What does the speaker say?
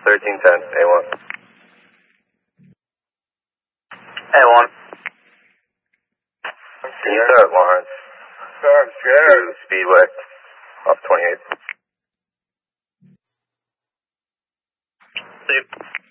1310, A1. A1. Can you start Lawrence? I'm scared. Speedway, off 28. Steve.